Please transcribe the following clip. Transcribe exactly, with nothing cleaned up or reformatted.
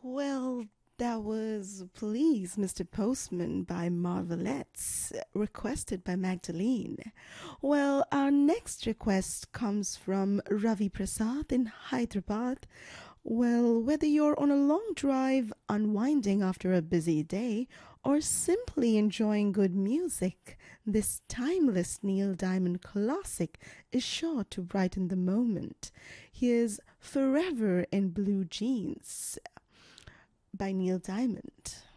Well, that was Please, Mister Postman by Marvelettes, requested by Magdalene. Well, our next request comes from Ravi Prasad in Hyderabad. Well, whether you're on a long drive, unwinding after a busy day, or simply enjoying good music, this timeless Neil Diamond classic is sure to brighten the moment. Here's Forever in Blue Jeans by Neil Diamond.